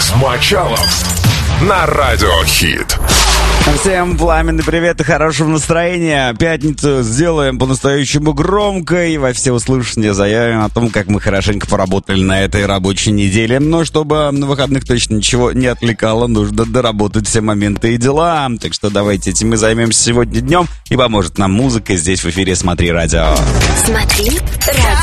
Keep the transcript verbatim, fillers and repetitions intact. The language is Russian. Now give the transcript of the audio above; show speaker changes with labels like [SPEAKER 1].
[SPEAKER 1] с Мочалом на Радио Хит.
[SPEAKER 2] Всем пламенный привет и хорошего настроения. Пятницу сделаем по-настоящему громкой. Во всеуслышание заявим о том, как мы хорошенько поработали на этой рабочей неделе. Но чтобы на выходных точно ничего не отвлекало, нужно доработать все моменты и дела. Так что давайте этим мы займемся сегодня днем. И поможет нам музыка здесь в эфире «Смотри радио».
[SPEAKER 3] Смотри радио.